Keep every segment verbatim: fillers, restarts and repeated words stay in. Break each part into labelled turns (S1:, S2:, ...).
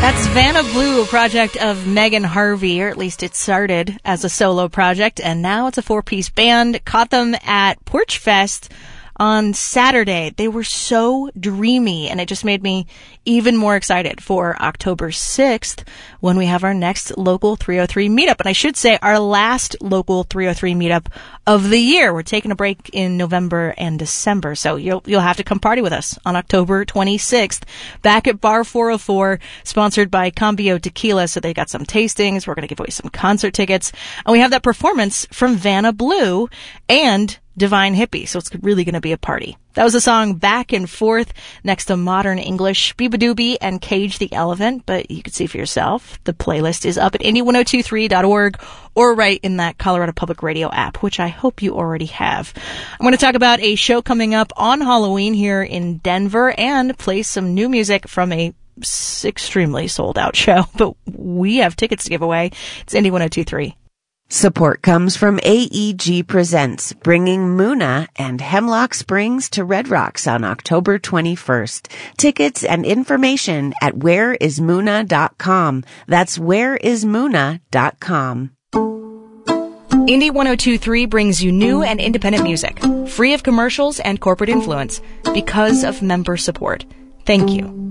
S1: That's Vanna Blue, a project of Megan Harvey, or at least it started as a solo project, and now it's a four-piece band. Caught them at Porch Fest on Saturday. They were so dreamy, and it just made me even more excited for October sixth when we have our next Local three oh three meetup. And I should say our last Local three oh three meetup of the year. We're taking a break in November and December, so you'll you'll have to come party with us on October twenty-sixth back at Bar four oh four, sponsored by Cambio Tequila. So they got some tastings. We're going to give away some concert tickets, and we have that performance from Vanna Blue and Divine Hippie, so it's really going to be a party. That was the song Back and Forth next to Modern English, Beabadoobie, and Cage the Elephant, but you can see for yourself. The playlist is up at indie ten twenty-three dot org or right in that Colorado Public Radio app, which I hope you already have. I'm going to talk about a show coming up on Halloween here in Denver and play some new music from a extremely sold out show, but we have tickets to give away. It's indie ten twenty-three.
S2: Support comes from A E G Presents, bringing Muna and Hemlock Springs to Red Rocks on October twenty-first. Tickets and information at where is muna dot com. That's where is muna dot com.
S1: Indie ten twenty-three brings you new and independent music, free of commercials and corporate influence, because of member support. Thank you.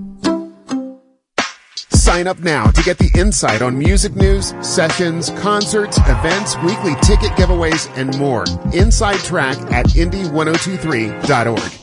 S3: Sign up now to get the insight on music news, sessions, concerts, events, weekly ticket giveaways, and more. Inside Track at indie ten twenty-three dot org.